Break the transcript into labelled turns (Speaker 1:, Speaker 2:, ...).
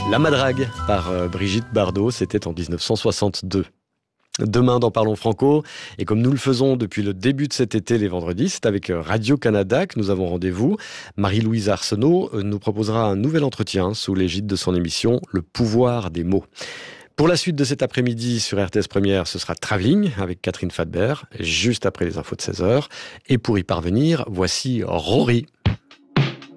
Speaker 1: La Madrague par Brigitte Bardot, c'était en 1962. Demain dans Parlons Franco, et comme nous le faisons depuis le début de cet été les vendredis, c'est avec Radio-Canada que nous avons rendez-vous. Marie-Louise Arsenault nous proposera un nouvel entretien sous l'égide de son émission Le pouvoir des mots. Pour la suite de cet après-midi sur RTS Première, ce sera Travelling avec Catherine Fadbert, juste après les infos de 16h. Et pour y parvenir, voici Rory.